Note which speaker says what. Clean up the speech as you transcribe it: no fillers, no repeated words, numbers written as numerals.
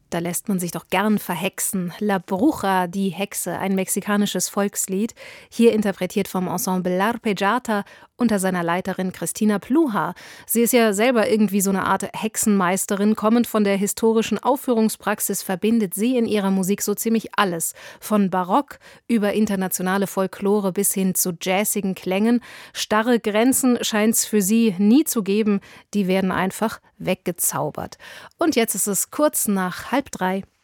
Speaker 1: Da lässt man sich doch gern verhexen. La Bruja, die Hexe, ein mexikanisches Volkslied, hier interpretiert vom Ensemble L'Arpeggiata unter seiner Leiterin Cristina Pluhar. Sie ist ja selber irgendwie so eine Art Hexenmeisterin. Kommend von der historischen Aufführungspraxis verbindet sie in ihrer Musik so ziemlich alles. Von Barock über internationale Folklore bis hin zu jazzigen Klängen. Starre Grenzen scheint es für sie nie zu geben. Die werden einfach weggezaubert. Und jetzt ist es kurz nach 2:30.